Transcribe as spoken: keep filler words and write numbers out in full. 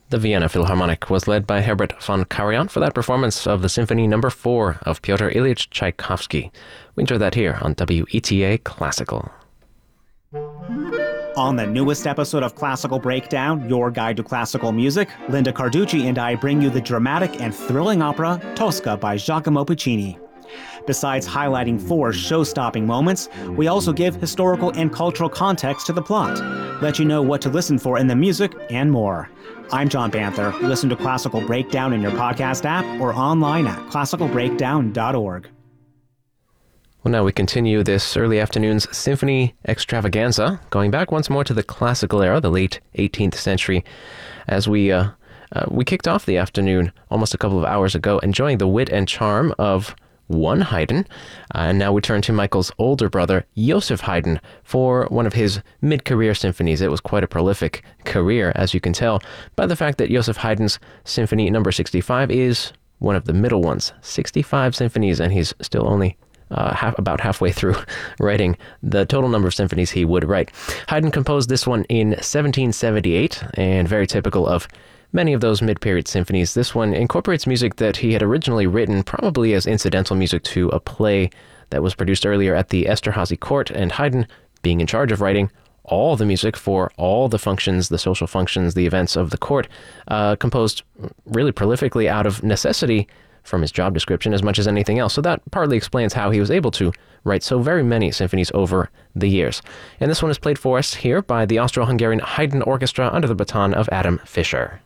The Vienna Philharmonic was led by Herbert von Karajan for that performance of the Symphony Number four of Pyotr Ilyich Tchaikovsky. We enjoyed that here on W E T A Classical. On the newest episode of Classical Breakdown, your guide to classical music, Linda Carducci and I bring you the dramatic and thrilling opera Tosca by Giacomo Puccini. Besides highlighting four show-stopping moments, we also give historical and cultural context to the plot, let you know what to listen for in the music, and more. I'm John Banther. Listen to Classical Breakdown in your podcast app or online at classical breakdown dot org. Well, now we continue this early afternoon's symphony extravaganza, going back once more to the classical era, the late eighteenth century, as we uh, uh, we kicked off the afternoon almost a couple of hours ago, enjoying the wit and charm of one Haydn, uh, and now we turn to Michael's older brother, Joseph Haydn, for one of his mid-career symphonies. It was quite a prolific career, as you can tell by the fact that Joseph Haydn's Symphony Number sixty-five is one of the middle ones. sixty-five symphonies, and he's still only uh, half, about halfway through writing the total number of symphonies he would write. Haydn composed this one in seventeen seventy-eight, and very typical of many of those mid-period symphonies. This one incorporates music that he had originally written, probably as incidental music to a play that was produced earlier at the Esterhazy court, and Haydn, being in charge of writing all the music for all the functions, the social functions, the events of the court, uh, composed really prolifically out of necessity from his job description as much as anything else. So that partly explains how he was able to write so very many symphonies over the years. And this one is played for us here by the Austro-Hungarian Haydn Orchestra under the baton of Adam Fischer.